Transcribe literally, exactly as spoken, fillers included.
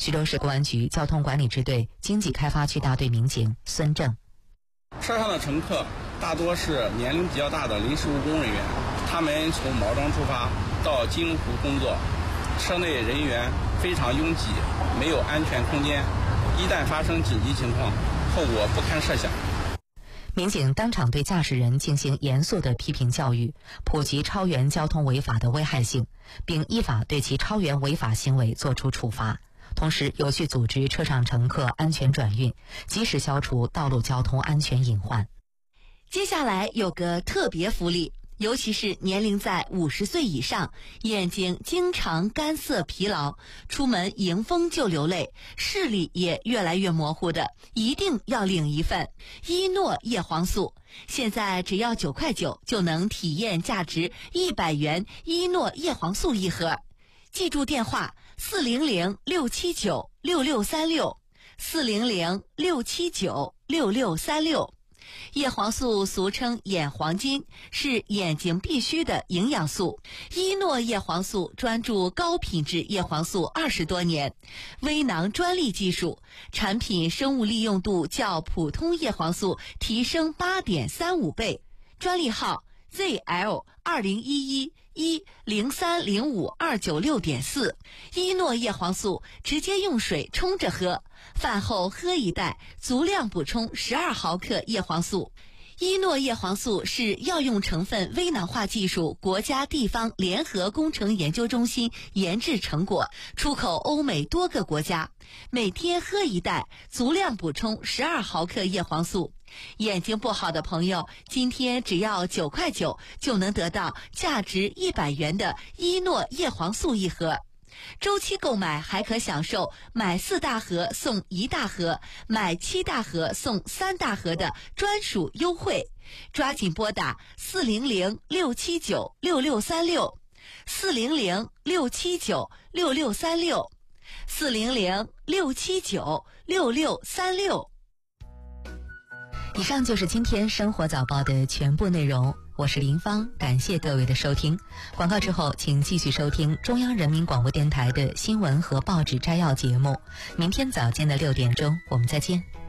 徐州市公安局交通管理支队经济开发区大队民警孙正。 车上的乘客大多是年龄比较大的临时务工人员，他们从毛庄出发到金龙湖工作，车内人员非常拥挤，没有安全空间，一旦发生紧急情况，后果不堪设想。 民警当场对驾驶人进行严肃的批评教育，普及超员交通违法的危害性，并依法对其超员违法行为作出处罚，同时有序组织车上乘客安全转运，及时消除道路交通安全隐患。 接下来有个特别福利，尤其是年龄在五十岁以上，眼睛经常干涩疲劳，出门迎风就流泪，视力也越来越模糊的，一定要领一份伊诺叶黄素。现在只要九块九就能体验价值一百元伊诺叶黄素一盒。记住电话四零零六七九六六三六，四零零六七九六六三六。叶黄素俗称眼黄金，是眼睛必需的营养素。伊诺叶黄素专注高品质叶黄素二十多年，微囊专利技术，产品生物利用度较普通叶黄素提升 八点三五 倍。专利号 Z L 二零一一一零三零五二九六点四。伊诺叶黄素直接用水冲着喝，饭后喝一袋，足量补充十二毫克叶黄素。伊诺叶黄素是药用成分微囊化技术国家地方联合工程研究中心研制成果，出口欧美多个国家。每天喝一袋，足量补充十二毫克叶黄素。眼睛不好的朋友，今天只要九块九就能得到价值一百元的伊诺叶黄素一盒。周期购买还可享受买四大盒送一大盒，买七大盒送三大盒的专属优惠。抓紧拨打四零零六七九六六三六，四零零六七九六六三六，四零零六七九六六三六。 以上就是今天生活早报的全部内容，我是林芳，感谢各位的收听。广告之后，请继续收听中央人民广播电台的新闻和报纸摘要节目。明天早间的六点钟，我们再见。